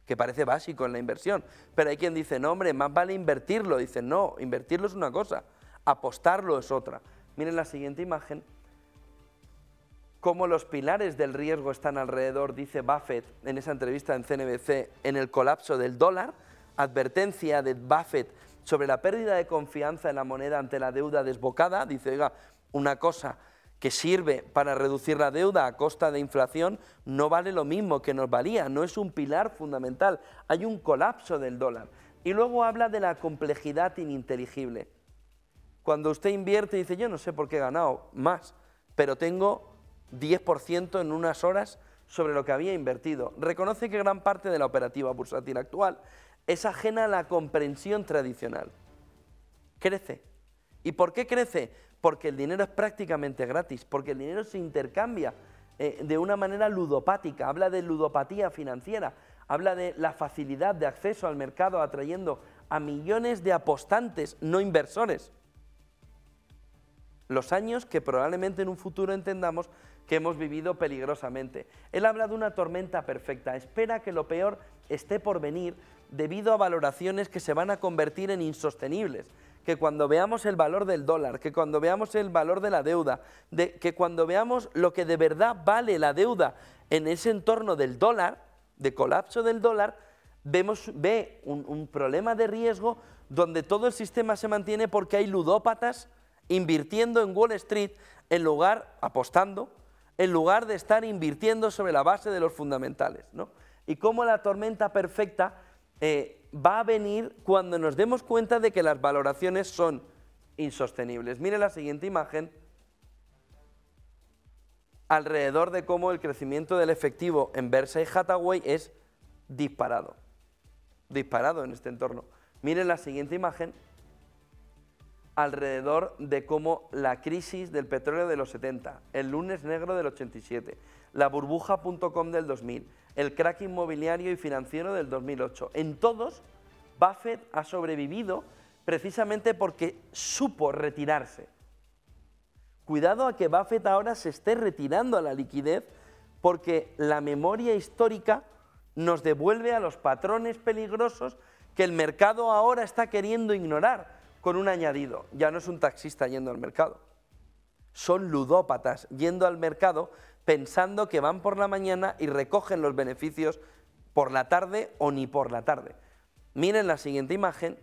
que parece básico en la inversión, pero hay quien dice, no hombre, más vale invertirlo. Dicen, no, invertirlo es una cosa, apostarlo es otra. Miren la siguiente imagen, cómo los pilares del riesgo están alrededor, dice Buffett en esa entrevista en CNBC, en el colapso del dólar, advertencia de Buffett sobre la pérdida de confianza en la moneda ante la deuda desbocada. Dice, oiga, una cosa que sirve para reducir la deuda a costa de inflación no vale lo mismo que nos valía, no es un pilar fundamental, hay un colapso del dólar. Y luego habla de la complejidad ininteligible. Cuando usted invierte y dice, yo no sé por qué he ganado más, pero tengo 10% en unas horas sobre lo que había invertido. Reconoce que gran parte de la operativa bursátil actual es ajena a la comprensión tradicional. Crece. ¿Y por qué crece? Porque el dinero es prácticamente gratis, porque el dinero se intercambia de una manera ludopática, habla de ludopatía financiera, habla de la facilidad de acceso al mercado atrayendo a millones de apostantes, no inversores. Los años que probablemente en un futuro entendamos que hemos vivido peligrosamente. Él habla de una tormenta perfecta, espera que lo peor esté por venir debido a valoraciones que se van a convertir en insostenibles, que cuando veamos el valor del dólar, que cuando veamos el valor de la deuda, que cuando veamos lo que de verdad vale la deuda en ese entorno del dólar, de colapso del dólar, ve un problema de riesgo donde todo el sistema se mantiene porque hay ludópatas invirtiendo en Wall Street apostando, en lugar de estar invirtiendo sobre la base de los fundamentales, ¿no? Y cómo la tormenta perfecta va a venir cuando nos demos cuenta de que las valoraciones son insostenibles. Mire la siguiente imagen, alrededor de cómo el crecimiento del efectivo en Berkshire Hathaway es disparado en este entorno. Miren la siguiente imagen, alrededor de cómo la crisis del petróleo de los 70, el lunes negro del 87, la burbuja.com del 2000, el crack inmobiliario y financiero del 2008. En todos, Buffett ha sobrevivido precisamente porque supo retirarse. Cuidado a que Buffett ahora se esté retirando a la liquidez porque la memoria histórica nos devuelve a los patrones peligrosos que el mercado ahora está queriendo ignorar con un añadido. Ya no es un taxista yendo al mercado, son ludópatas yendo al mercado pensando que van por la mañana y recogen los beneficios por la tarde o ni por la tarde. Miren la siguiente imagen,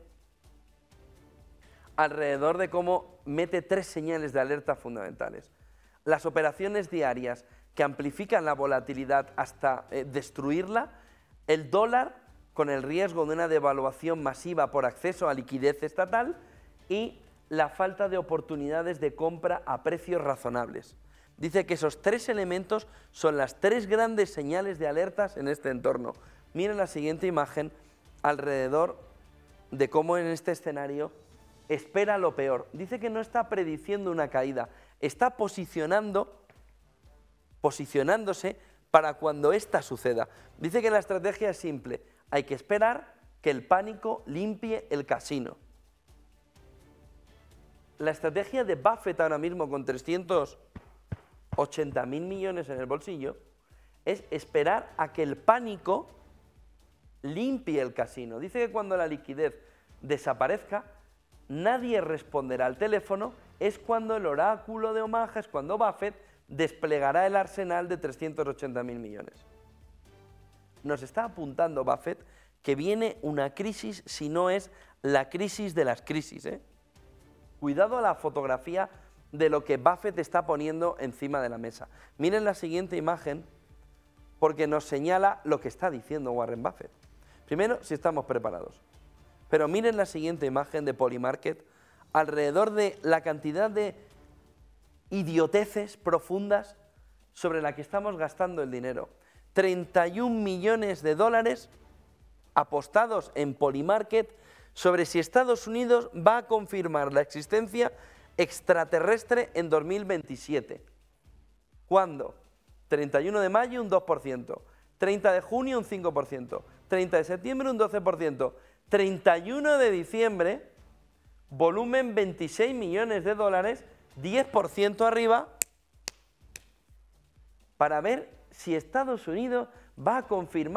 alrededor de cómo mete 3 señales de alerta fundamentales. Las operaciones diarias que amplifican la volatilidad hasta destruirla, el dólar con el riesgo de una devaluación masiva por acceso a liquidez estatal y la falta de oportunidades de compra a precios razonables. Dice que esos 3 elementos son las 3 grandes señales de alertas en este entorno. Miren la siguiente imagen alrededor de cómo en este escenario espera lo peor. Dice que no está prediciendo una caída, está posicionándose para cuando ésta suceda. Dice que la estrategia es simple, hay que esperar que el pánico limpie el casino. La estrategia de Buffett ahora mismo con 380.000 millones en el bolsillo es esperar a que el pánico limpie el casino. Dice que cuando la liquidez desaparezca, nadie responderá al teléfono, es cuando el oráculo de Omaha, es cuando Buffett desplegará el arsenal de 380.000 millones. Nos está apuntando Buffett que viene una crisis, si no es la crisis de las crisis, ¿eh? Cuidado a la fotografía de lo que Buffett está poniendo encima de la mesa. Miren la siguiente imagen porque nos señala lo que está diciendo Warren Buffett. Primero, si estamos preparados. Pero miren la siguiente imagen de Polymarket alrededor de la cantidad de idioteces profundas sobre la que estamos gastando el dinero. 31 millones de dólares apostados en Polymarket sobre si Estados Unidos va a confirmar la existencia extraterrestre en 2027. ¿Cuándo? 31 de mayo un 2%, 30 de junio un 5%, 30 de septiembre un 12%, 31 de diciembre, volumen 26 millones de dólares, 10% arriba, para ver si Estados Unidos va a confirmar